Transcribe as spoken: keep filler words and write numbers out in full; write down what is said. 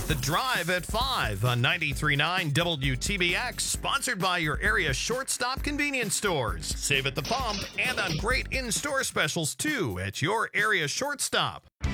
The Drive at five on ninety-three point nine W T B X, sponsored by your area shortstop convenience stores. Save at the pump and on great in-store specials too at your area shortstop.